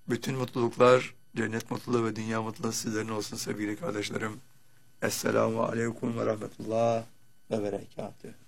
Bütün mutluluklar, cennet mutluluğu ve dünya mutluluğu sizlerin olsun sevgili kardeşlerim. Esselamu aleyküm ve rahmetullah ve berekatühü.